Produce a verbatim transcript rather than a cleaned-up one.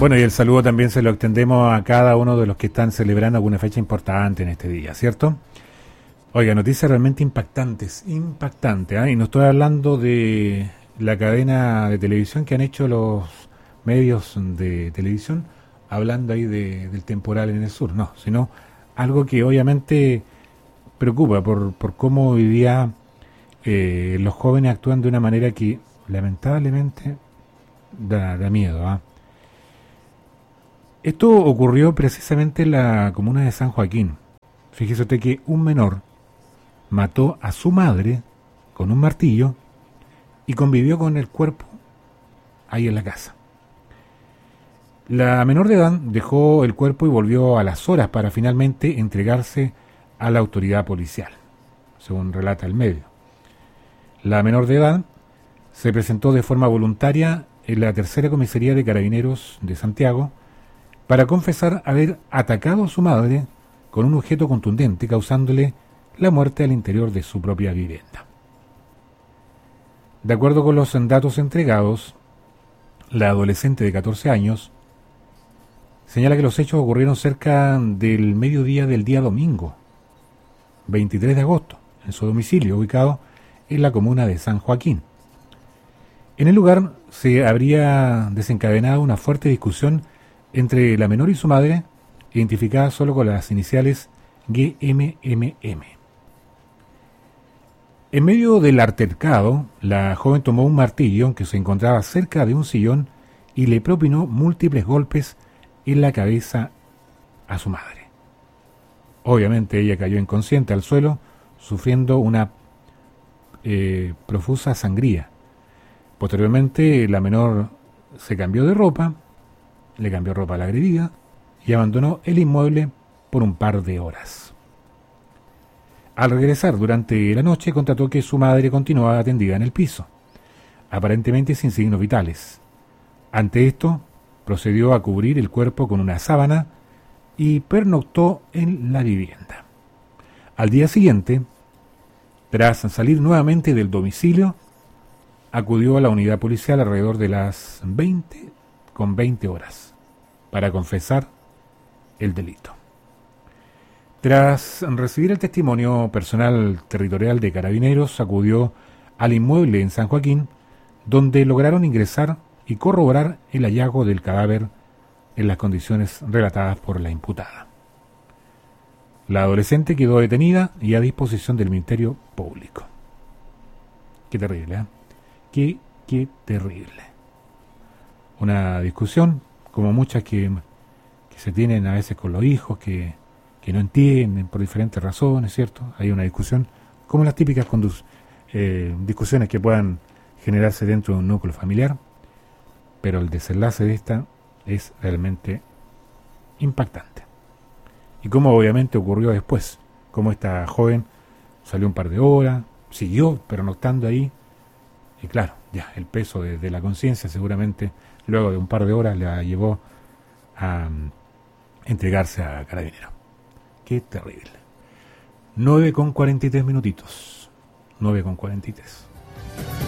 Bueno, y el saludo también se lo extendemos a cada uno de los que están celebrando alguna fecha importante en este día, ¿cierto? Oiga, noticias realmente impactantes, impactantes, ¿eh? Y no estoy hablando de la cadena de televisión que han hecho los medios de televisión, hablando ahí de, del temporal en el sur, no, sino algo que obviamente preocupa por, por cómo hoy día eh, los jóvenes actúan de una manera que lamentablemente da, da miedo, ¿ah? ¿eh? Esto ocurrió precisamente en la comuna de San Joaquín. Fíjese usted que un menor mató a su madre con un martillo y convivió con el cuerpo ahí en la casa. La menor de edad dejó el cuerpo y volvió a las horas para finalmente entregarse a la autoridad policial, según relata el medio. La menor de edad se presentó de forma voluntaria en la tercera comisaría de Carabineros de Santiago para confesar haber atacado a su madre con un objeto contundente, causándole la muerte al interior de su propia vivienda. De acuerdo con los datos entregados, la adolescente de catorce años señala que los hechos ocurrieron cerca del mediodía del día domingo, veintitrés de agosto, en su domicilio, ubicado en la comuna de San Joaquín. En el lugar se habría desencadenado una fuerte discusión entre la menor y su madre, identificada solo con las iniciales G M M M. En medio del altercado, la joven tomó un martillo que se encontraba cerca de un sillón y le propinó múltiples golpes en la cabeza a su madre. Obviamente ella cayó inconsciente al suelo, sufriendo una eh, profusa sangría. Posteriormente, la menor se cambió de ropa, le cambió ropa a la agredida y abandonó el inmueble por un par de horas. Al regresar durante la noche, constató que su madre continuaba atendida en el piso, aparentemente sin signos vitales. Ante esto, procedió a cubrir el cuerpo con una sábana y pernoctó en la vivienda. Al día siguiente, tras salir nuevamente del domicilio, acudió a la unidad policial alrededor de las veinte con veinte horas para confesar el delito. Tras recibir el testimonio personal territorial de Carabineros, acudió al inmueble en San Joaquín, donde lograron ingresar y corroborar el hallazgo del cadáver en las condiciones relatadas por la imputada. La adolescente quedó detenida y a disposición del Ministerio Público. Qué terrible, ¿eh? Qué, qué terrible. Una discusión, como muchas que, que se tienen a veces con los hijos, que, que no entienden por diferentes razones, ¿cierto? Hay una discusión, como las típicas condus, eh, discusiones que puedan generarse dentro de un núcleo familiar, pero el desenlace de esta es realmente impactante. Y como obviamente ocurrió después, como esta joven salió un par de horas, siguió pernoctando ahí, y claro, ya el peso de, de la conciencia seguramente luego de un par de horas la llevó a um, entregarse a Carabineros. Qué terrible. nueve con cuarenta y tres minutitos. nueve con cuarenta y tres.